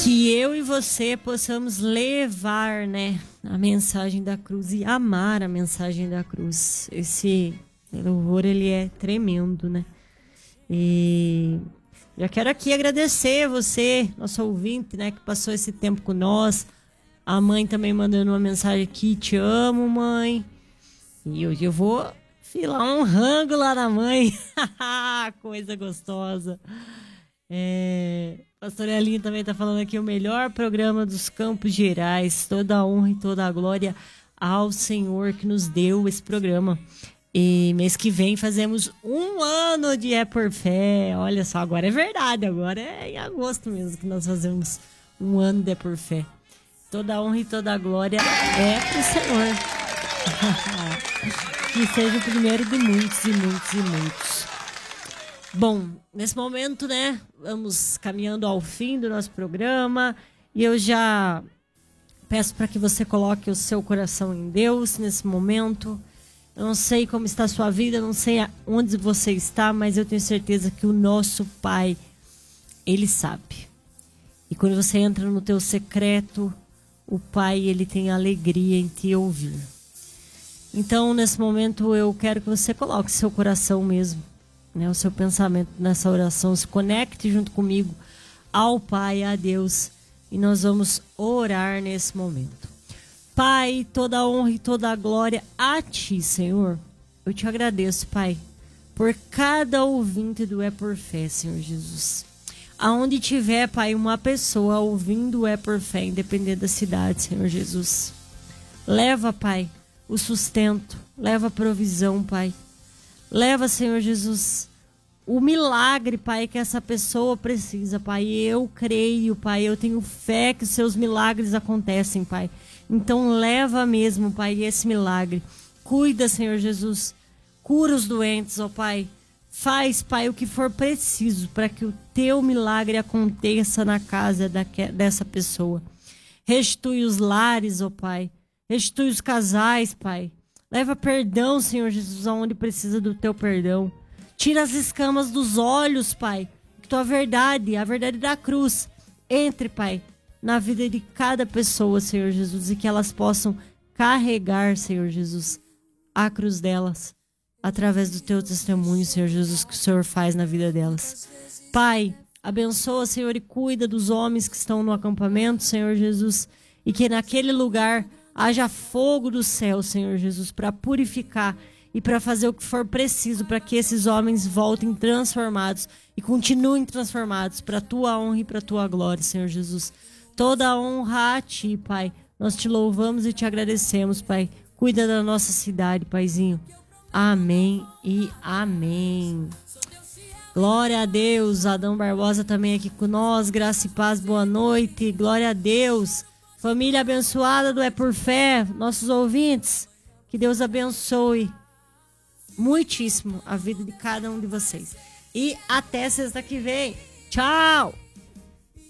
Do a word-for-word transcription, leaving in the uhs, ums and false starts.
Que eu e você possamos levar, né, a mensagem da cruz e amar a mensagem da cruz. Esse louvor, ele é tremendo, né? E já quero aqui agradecer você, nosso ouvinte, né, que passou esse tempo com nós. A mãe também mandando uma mensagem aqui: te amo, mãe. E hoje eu vou filar um rango lá na mãe. Coisa gostosa. É, Pastor Elinho também está falando aqui: o melhor programa dos Campos Gerais. Toda a honra e toda a glória ao Senhor que nos deu esse programa. E mês que vem fazemos um ano de É Por Fé. Olha só, agora é verdade. Agora é em agosto mesmo que nós fazemos um ano de É Por Fé. Toda a honra e toda a glória é pro Senhor. Que seja o primeiro de muitos e muitos e muitos. Bom, nesse momento, né, vamos caminhando ao fim do nosso programa. E eu já peço para que você coloque o seu coração em Deus nesse momento. Eu não sei como está a sua vida, não sei onde você está, mas eu tenho certeza que o nosso Pai, Ele sabe. E quando você entra no teu secreto, o Pai, Ele tem alegria em te ouvir. Então, nesse momento, eu quero que você coloque seu coração mesmo, né, o seu pensamento nessa oração. Se conecte junto comigo ao Pai, a Deus, e nós vamos orar nesse momento. Pai, toda a honra e toda a glória a Ti, Senhor. Eu te agradeço, Pai, por cada ouvinte do É Por Fé, Senhor Jesus. Aonde tiver, Pai, uma pessoa ouvindo o É Por Fé, independente da cidade, Senhor Jesus. Leva, Pai, o sustento, leva a provisão, Pai. Leva, Senhor Jesus, o milagre, Pai, que essa pessoa precisa, Pai. Eu creio, Pai, eu tenho fé que os seus milagres acontecem, Pai. Então leva mesmo, Pai, esse milagre. Cuida, Senhor Jesus. Cura os doentes, ó Pai. Faz, Pai, o que for preciso para que o teu milagre aconteça na casa daque, dessa pessoa. Restitui os lares, ó Pai. Restitui os casais, Pai. Leva perdão, Senhor Jesus, aonde precisa do teu perdão. Tira as escamas dos olhos, Pai. Que tua verdade, a verdade da cruz, entre, Pai, na vida de cada pessoa, Senhor Jesus, e que elas possam carregar, Senhor Jesus, a cruz delas, através do teu testemunho, Senhor Jesus, que o Senhor faz na vida delas. Pai, abençoa, Senhor, e cuida dos homens que estão no acampamento, Senhor Jesus, e que naquele lugar haja fogo do céu, Senhor Jesus, para purificar e para fazer o que for preciso para que esses homens voltem transformados e continuem transformados para a tua honra e para a tua glória, Senhor Jesus. Toda a honra a Ti, Pai. Nós Te louvamos e Te agradecemos, Pai. Cuida da nossa cidade, Paizinho. Amém e amém. Glória a Deus. Adão Barbosa também aqui com nós. Graça e paz, boa noite. Glória a Deus. Família abençoada do É Por Fé, nossos ouvintes, que Deus abençoe muitíssimo a vida de cada um de vocês. E até sexta que vem. Tchau!